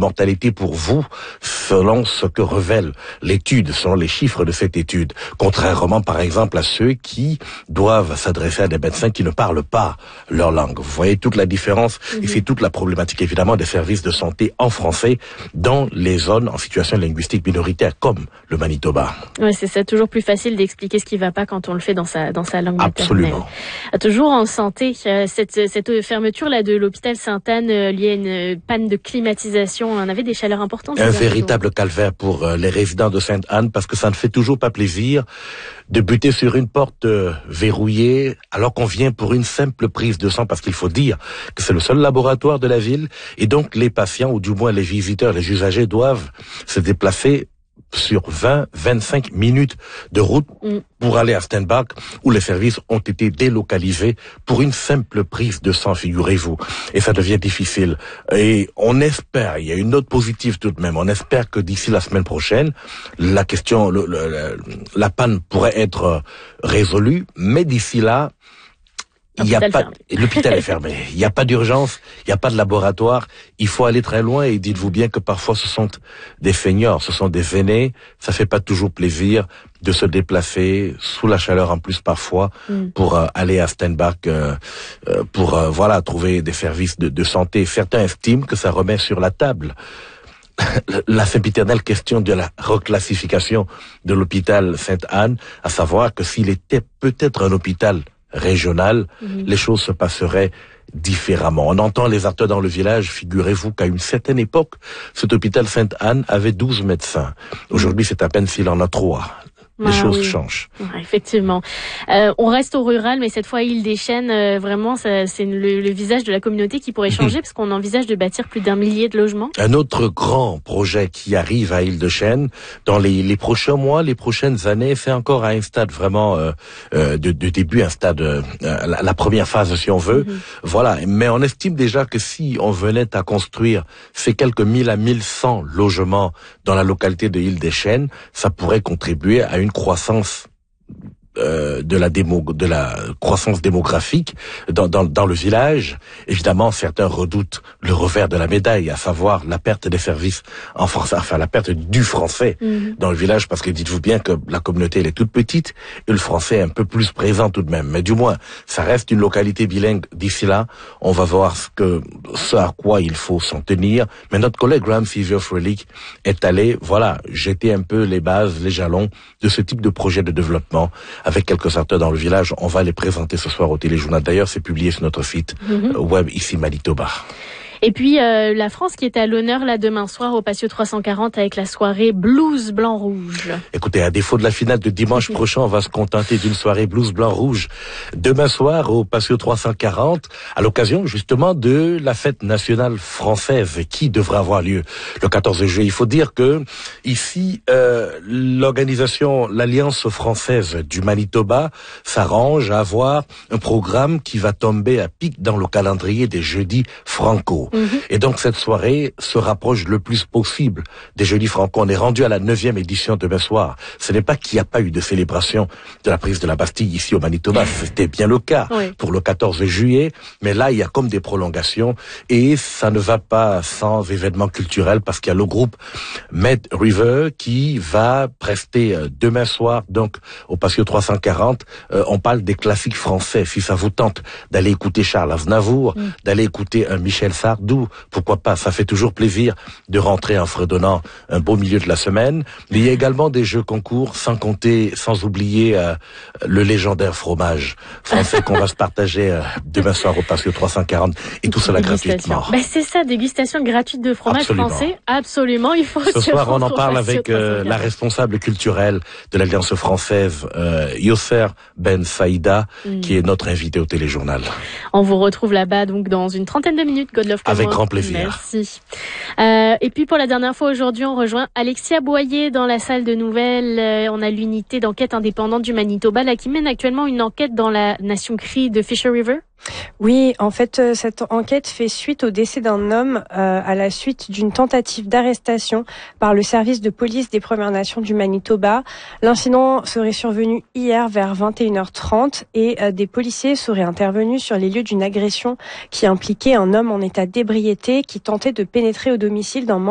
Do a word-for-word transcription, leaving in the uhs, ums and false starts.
mortalité pour vous, selon ce que révèle l'étude, selon les chiffres de cette étude. Contrairement, par exemple, à ceux qui doivent s'adresser à des médecins qui ne parlent pas leur langue. Vous voyez toute la différence mm-hmm. et c'est toute la problématique, évidemment, des services de santé en français dans les zones en situation linguistique minoritaire, comme le Manitoba. Oui, c'est ça. Toujours plus facile d'expliquer ce qui va pas quand on le fait dans sa, dans sa langue maternelle. Absolument. Toujours en santé, cette, cette fermeture-là de l'hôpital Sainte-Anne liée à une panne de climatisation, on avait des chaleurs importantes. Un véritable jours. calvaire pour les résidents de Sainte-Anne, parce que ça ne fait toujours pas plaisir de buter sur une porte euh, verrouillée alors qu'on vient pour une simple prise de sang, parce qu'il faut dire que c'est le seul laboratoire de la ville, et donc les patients, ou du moins les visiteurs, les usagers doivent se déplacer sur vingt à vingt-cinq minutes de route mm. pour aller à Steinbach, où les services ont été délocalisés pour une simple prise de sang, figurez-vous. Et ça devient difficile. Et on espère, il y a une note positive tout de même, on espère que d'ici la semaine prochaine, la question, le, le, la panne pourrait être résolue, mais d'ici là, il y a pas, l'hôpital est fermé. Il n'y a pas d'urgence, il n'y a pas de laboratoire. Il faut aller très loin, et dites-vous bien que parfois ce sont des feignants, ce sont des aînés. Ça fait pas toujours plaisir de se déplacer sous la chaleur en plus parfois mm. pour euh, aller à Steinbach euh, euh, pour euh, voilà trouver des services de, de santé. Certains estiment que ça remet sur la table la sempiternelle question de la reclassification de l'hôpital Sainte-Anne, à savoir que s'il était peut-être un hôpital régional, mmh. les choses se passeraient différemment. On entend les acteurs dans le village. Figurez-vous qu'à une certaine époque, cet hôpital Sainte-Anne avait douze médecins. Aujourd'hui, c'est à peine s'il en a trois. Les ah, choses oui. changent. Ouais, effectivement. Euh, on reste au rural, mais cette fois à Île-des-Chênes, euh, vraiment, ça, c'est le, le visage de la communauté qui pourrait changer, parce qu'on envisage de bâtir plus d'un millier de logements. Un autre grand projet qui arrive à Île-des-Chênes dans les, les prochains mois, les prochaines années, c'est encore à un stade vraiment euh, euh, de, de début, un stade, euh, la, la première phase si on veut. Mm-hmm. Voilà. Mais on estime déjà que si on venait à construire ces quelques mille à mille cent logements dans la localité de Île-des-Chênes, ça pourrait contribuer à une croissance euh, de la démo, de la croissance démographique dans, dans, dans le village. Évidemment, certains redoutent le revers de la médaille, à savoir la perte des services en français, enfin la perte du français mmh. dans le village, parce que dites-vous bien que la communauté elle est toute petite et le français est un peu plus présent tout de même. Mais du moins, ça reste une localité bilingue. D'ici là, on va voir ce que ce à quoi il faut s'en tenir. Mais notre collègue Graham Sevier-Froelich est allé, voilà, jeter un peu les bases, les jalons de ce type de projet de développement avec quelques acteurs dans le village. On va les présenter ce soir au téléjournal. D'ailleurs, c'est publié sur notre site mm-hmm. web ici Manitoba. Et puis euh, la France qui est à l'honneur là demain soir au Patio trois cent quarante avec la soirée Blues Blanc Rouge. Écoutez, à défaut de la finale de dimanche prochain, on va se contenter d'une soirée Blues Blanc Rouge demain soir au Patio trois cent quarante, à l'occasion justement de la fête nationale française qui devra avoir lieu le quatorze juillet. Il faut dire que ici euh, l'organisation, l'Alliance française du Manitoba s'arrange à avoir un programme qui va tomber à pic dans le calendrier des jeudis franco. Mmh. Et donc cette soirée se rapproche le plus possible des jeudis franco. On est rendu à la neuvième édition demain soir. Ce n'est pas qu'il n'y a pas eu de célébration de la prise de la Bastille ici au Manitoba. C'était bien le cas oui. pour le quatorze juillet. Mais là, il y a comme des prolongations et ça ne va pas sans événements culturels, parce qu'il y a le groupe Med River qui va prester demain soir, donc au Patio trois cent quarante. Euh, on parle des classiques français. Si ça vous tente d'aller écouter Charles Aznavour, mmh. d'aller écouter un Michel Sardou, pourquoi pas, ça fait toujours plaisir de rentrer en fredonnant un beau milieu de la semaine. Mais il y a également des jeux concours, sans compter, sans oublier euh, le légendaire fromage français qu'on va se partager euh, demain soir au Patio trois cent quarante, et tout cela gratuitement. Ben c'est ça, dégustation gratuite de fromage Absolument. français. Absolument, il faut Ce soir, on en parle avec euh, la responsable culturelle de l'Alliance française, euh, Yosser Ben Saïda, mm. qui est notre invité au téléjournal. On vous retrouve là-bas donc dans une trentaine de minutes, God Love. Avec grand plaisir. Merci. Euh, et puis pour la dernière fois aujourd'hui, on rejoint Alexia Boyer dans la salle de nouvelles. Euh, on a l'unité d'enquête indépendante du Manitoba là, qui mène actuellement une enquête dans la nation Cree de Fisher River. Oui, en fait, euh, cette enquête fait suite au décès d'un homme euh, à la suite d'une tentative d'arrestation par le service de police des Premières Nations du Manitoba. L'incident serait survenu hier vers vingt et une heures trente et euh, des policiers seraient intervenus sur les lieux d'une agression qui impliquait un homme en état d'ébriété qui tentait de pénétrer au domicile d'un